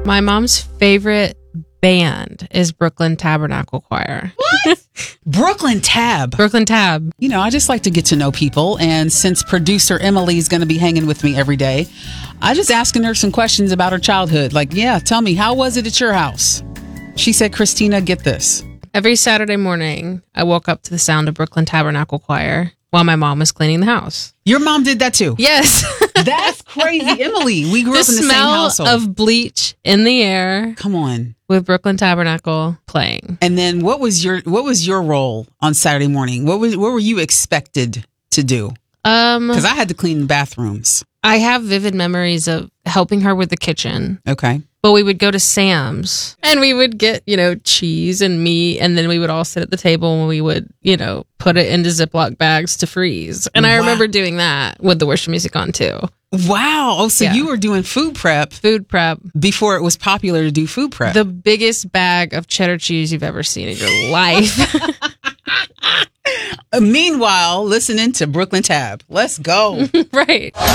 My mom's favorite band is Brooklyn Tabernacle Choir. What? Brooklyn Tab. Brooklyn Tab. You know, I just like to get to know people. And since producer Emily is going to be hanging with me every day, I just asking her some questions about her childhood. Like, yeah, tell me, how was it at your house? She said, Christina, get this. Every Saturday morning, I woke up to the sound of Brooklyn Tabernacle Choir while my mom was cleaning the house. Your mom did that too? Yes. That's crazy. Emily, we grew up in the same household. The smell of bleach in the air. Come on. With Brooklyn Tabernacle playing. And then what was your role on Saturday morning? What were you expected to do? Because I had to clean the bathrooms. I have vivid memories of helping her with the kitchen. Okay. But we would go to Sam's and we would get, cheese and meat. And then we would all sit at the table and we would, put it into Ziploc bags to freeze. And I remember doing that with the worship music on too. Wow. Oh, so you were doing food prep. Food prep. Before it was popular to do food prep. The biggest bag of cheddar cheese you've ever seen in your life. Meanwhile, listening to Brooklyn Tab. Let's go. Right.